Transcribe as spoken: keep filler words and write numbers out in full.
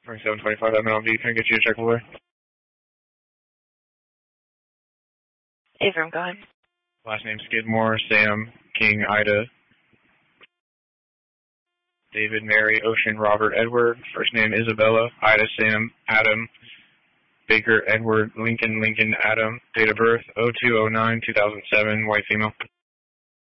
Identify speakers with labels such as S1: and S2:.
S1: twenty-seven twenty-five, M L V, can I get you to check away?
S2: Avram, go ahead.
S1: Last name Skidmore, Sam, King, Ida, David, Mary, Ocean, Robert, Edward. First name Isabella, Ida, Sam, Adam, Baker, Edward, Lincoln, Lincoln, Adam. Date of birth oh two oh nine two thousand seven, white female.